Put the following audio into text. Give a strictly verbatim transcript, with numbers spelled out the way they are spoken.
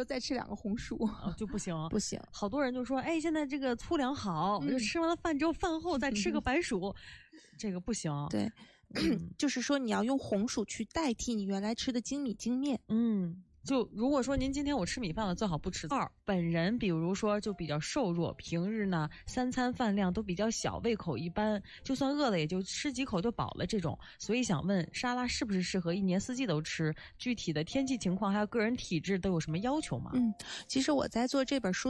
就再吃两个红薯、 哦、就不行不行。 好多人就说哎现在这个粗粮好、嗯、就吃完了饭之后饭后再吃个白薯、嗯、这个不行。 对、嗯、就是说你要用红薯去代替你原来吃的精米精面。 嗯，就如果说您今天我吃米饭了，最好不吃。二，本人比如说就比较瘦弱，平日呢三餐饭量都比较小，胃口一般，就算饿了也就吃几口就饱了这种。所以想问沙拉是不是适合一年四季都吃？具体的天气情况还有个人体质都有什么要求吗？ 嗯，其实我在做这本书